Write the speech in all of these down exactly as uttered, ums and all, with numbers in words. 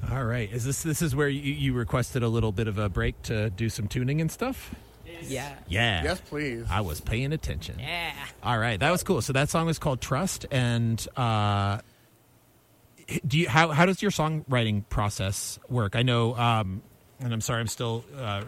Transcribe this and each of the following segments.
All right. Is this this is where you, you requested a little bit of a break to do some tuning and stuff? Yeah. Yeah. Yes, please. I was paying attention. Yeah. All right. That was cool. So that song is called Trust. And uh, do you how how does your songwriting process work? I know, um, and I'm sorry, I'm still uh,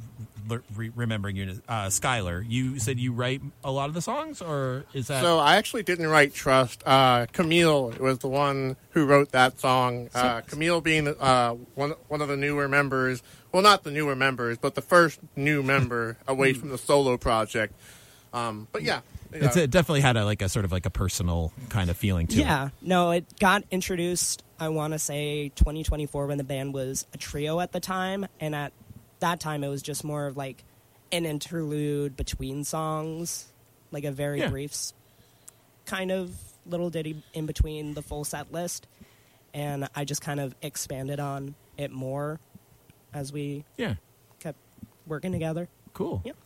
re- remembering you, uh, Skylar. You said you write a lot of the songs, or is that? So I actually didn't write Trust. Uh, Camille was the one who wrote that song. Uh, Camille being uh, one one of the newer members. Well, not the newer members, but the first new member away from the solo project. Um, but yeah. It's, it definitely had a, like a sort of like a personal kind of feeling to it. Yeah. No, it got introduced, I want to say, twenty twenty-four when the band was a trio at the time. And at that time, it was just more of like an interlude between songs, like a very Yeah. brief s- kind of little ditty in between the full set list. And I just kind of expanded on it more as we Yeah. kept working together. Cool. Yep.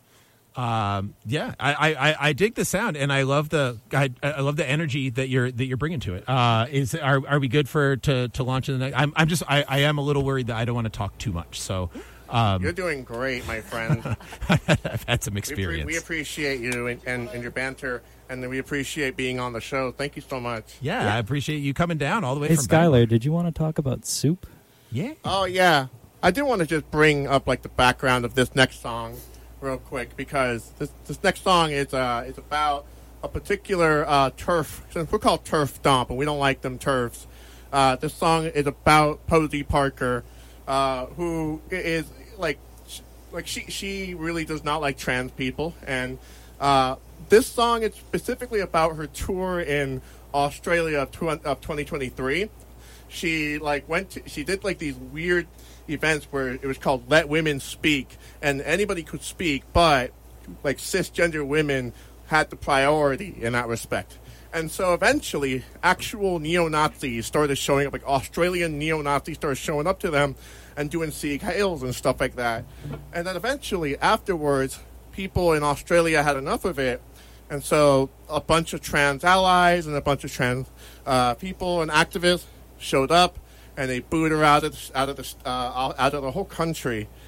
Um, yeah, I, I, I dig the sound, and I love the I, I love the energy that you're that you're bringing to it. Uh, is are are we good for to, to launch in the next? I'm I'm just I, I am a little worried that I don't want to talk too much. So um, You're doing great, my friend. I've had some we, experience. pre- we appreciate you and, and, and your banter, and we appreciate being on the show. Thank you so much. yeah, I appreciate you coming down all the way Hey, from Skylar, did you want to talk about soup? Yeah. Oh, yeah. I do want to just bring up like the background of this next song real quick, because this this next song is uh is about a particular uh, turf. Since we're called Turf Stomp, and we don't like them turfs. Uh, this song is about Posey Parker, uh, who is like like she she really does not like trans people, and uh, this song is specifically about her tour in Australia of, tw- of twenty twenty-three. She like went to, she did like these weird events where it was called Let Women Speak, and anybody could speak, but like cisgender women had the priority in that respect. And so eventually actual neo-Nazis started showing up, like Australian neo-Nazis started showing up to them and doing Sieg Heils and stuff like that. And then eventually afterwards, people in Australia had enough of it, and so a bunch of trans allies and a bunch of trans uh, people and activists showed up, and they booed her out of the, out of the uh, out of the whole country.